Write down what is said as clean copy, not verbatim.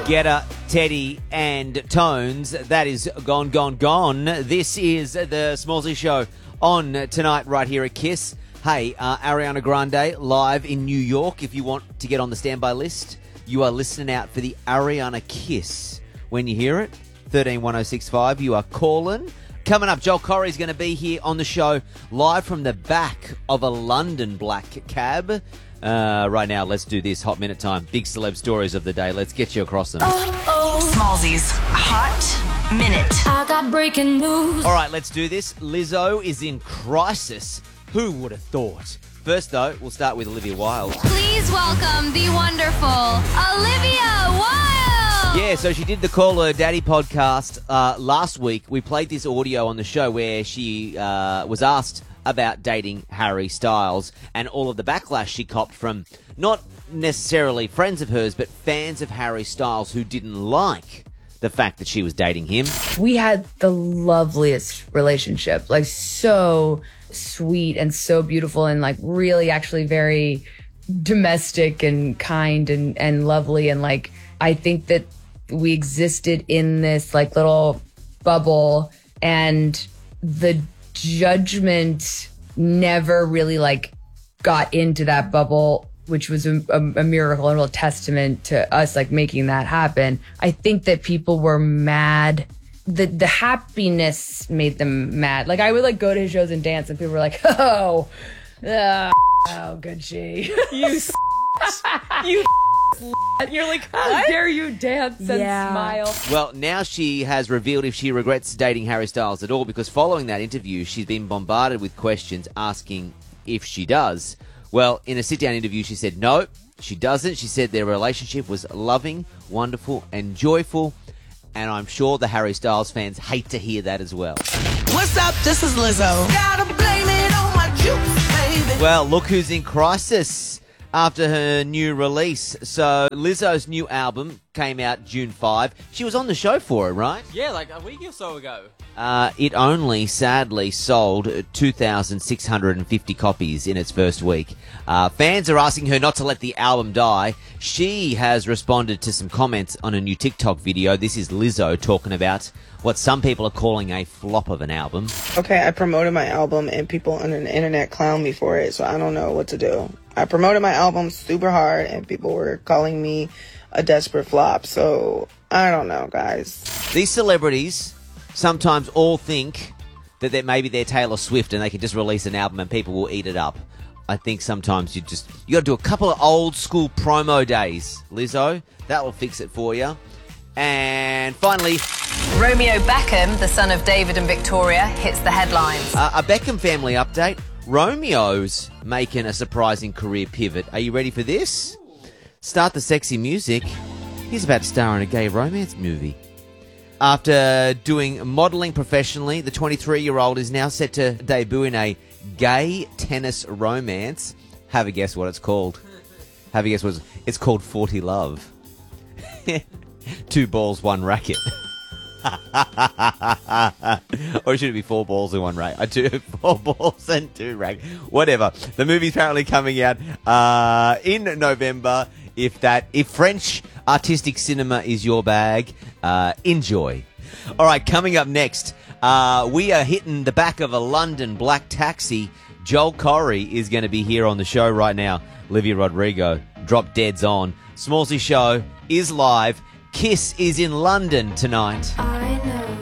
Getter, Teddy, and Tones. That is Gone, Gone, Gone. This is the Smallsy Show on tonight right here at KISS. Hey, Ariana Grande live in New York. If you want to get on the standby list, you are listening out for the Ariana Kiss. When you hear it, 131065, you are calling. Coming up, Joel Corry's going to be here on the show live from the back of a London black cab. Right now, let's do this. Hot Minute time. Big celeb stories of the day. Let's get you across them. Smallsy's Hot Minute. I got breaking news. All right, let's do this. Lizzo is in crisis. Who would have thought? First, though, we'll start with Olivia Wilde. Please welcome the wonderful Olivia Wilde. Yeah, so she did the Call Her Daddy podcast last week. We played this audio on the show where she was asked about dating Harry Styles and all of the backlash she copped from not necessarily friends of hers, but fans of Harry Styles who didn't like the fact that she was dating him. We had the loveliest relationship, like so sweet and so beautiful and like really actually very domestic and kind and lovely. And like, I think that we existed in this like little bubble and the judgment never really like got into that bubble, which was a miracle and a real testament to us like making that happen. I think that people were mad. The happiness made them mad. Like I would like go to his shows and dance and people were like, oh good she. You you're like, how dare you dance and smile? Well, now she has revealed if she regrets dating Harry Styles at all, because following that interview, she's been bombarded with questions asking if she does. Well, in a sit-down interview, she said no, she doesn't. She said their relationship was loving, wonderful, and joyful. And I'm sure the Harry Styles fans hate to hear that as well. What's up? This is Lizzo. Gotta blame it on my juice, baby. Well, look who's in crisis after her new release. So Lizzo's new album came out June 5. She was on the show for it, right? Yeah, like a week or so ago. It only, sadly, sold 2,650 copies in its first week. Fans are asking her not to let the album die. She has responded to some comments on a new TikTok video. This is Lizzo talking about what some people are calling a flop of an album. Okay, I promoted my album and people on the internet clown me for it, so I don't know what to do. I promoted my album super hard and people were calling me a desperate flop, so I don't know, guys. These celebrities sometimes all think that maybe they're Taylor Swift and they can just release an album and people will eat it up. I think sometimes you got to do a couple of old school promo days, Lizzo. That will fix it for you. And finally, Romeo Beckham, the son of David and Victoria, hits the headlines. a Beckham family update. Romeo's making a surprising career pivot. Are you ready for this? Start the sexy music. He's about to star in a gay romance movie. After doing modelling professionally, the 23-year-old is now set to debut in a gay tennis romance. Have a guess what it's called. Have a guess what it's called. 40 Love. 2 balls, 1 racket. Or should it be 4 balls and 1 racket? 4 balls and 2 rackets. Whatever. The movie's apparently coming out in November. If French artistic cinema is your bag, enjoy. All right, coming up next, we are hitting the back of a London black taxi. Joel Corry is going to be here on the show right now. Olivia Rodrigo, Drop Dead's on. Smallsy Show is live. KISS is in London tonight. I know